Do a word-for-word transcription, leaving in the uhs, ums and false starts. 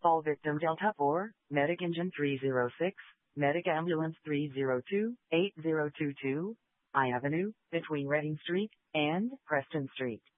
Fall victim Delta four, Medic Engine three zero six, Medic Ambulance three zero two, eight zero two two, I Avenue, between Reading Street and Preston Street.